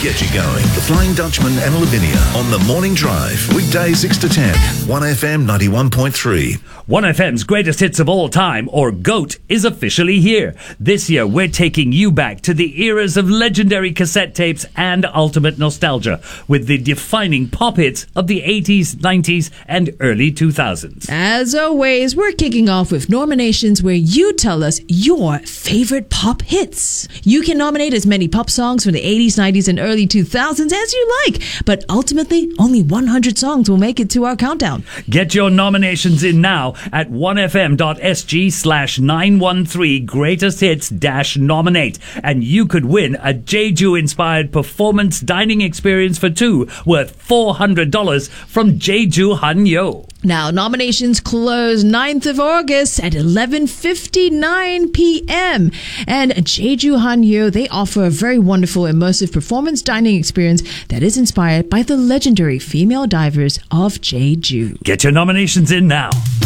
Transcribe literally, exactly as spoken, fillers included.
get you going. The Flying Dutchman and Lavinia on the Morning Drive. Weekday six to ten. one F M ninety-one point three. one F M's greatest hits of all time, or GOAT, is officially here. This year, we're taking you back to the eras of legendary cassette tapes and ultimate nostalgia with the defining pop hits of the eighties, nineties, and early two thousands. As always, we're kicking off with nominations where you tell us your favorite pop hits. You can nominate as many pop songs from the eighties, nineties, and early two thousands as you like, but ultimately, only one hundred songs will make it to our countdown. Get your nominations in now at one f m dot s g slash nine one three greatest hits dash nominate, and you could win a Jeju-inspired performance dining experience for two worth four hundred dollars from Jeju Hanyo. Now, nominations close ninth of August at eleven fifty-nine p.m. And Jeju Hanyo, they offer a very wonderful immersive performance dining experience that is inspired by the legendary female divers of Jeju. Get your nominations in now.